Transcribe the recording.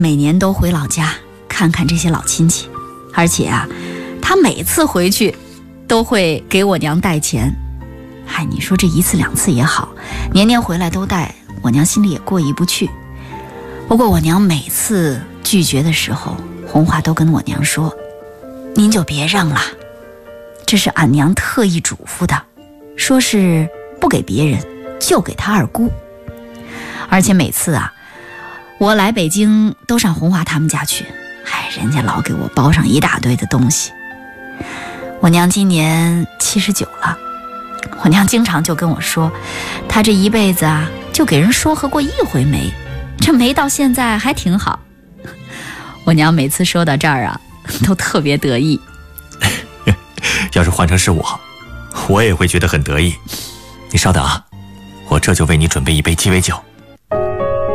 每年都回老家看看这些老亲戚，而且啊，他每次回去都会给我娘带钱。嗨，你说这一次两次也好，年年回来都带，我娘心里也过意不去。不过我娘每次拒绝的时候，红花都跟我娘说：“您就别让了，这是俺娘特意嘱咐的，说是不给别人，就给他二姑。”而且每次啊，我来北京都上红花他们家去，人家老给我包上一大堆的东西。我娘今年79了，我娘经常就跟我说，她这一辈子啊，就给人说和过一回媒，这媒到现在还挺好。我娘每次说到这儿啊，都特别得意。 要是换成是我也会觉得很得意。你稍等啊，我这就为你准备一杯鸡尾酒。